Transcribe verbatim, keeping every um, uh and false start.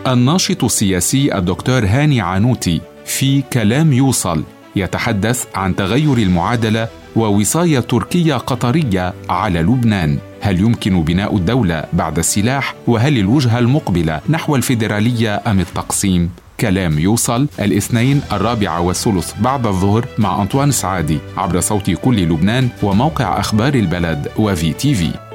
الناشط السياسي الدكتور هاني عنوتي في كلام يوصل يتحدث عن تغير المعادلة ووصاية تركية قطرية على لبنان. هل يمكن بناء الدولة بعد السلاح؟ وهل الوجهة المقبلة نحو الفيدرالية أم التقسيم؟ كلام يوصل الاثنين الرابعة والثلث بعد الظهر مع أنطوان سعادي عبر صوت كل لبنان وموقع أخبار البلد وفي تي في.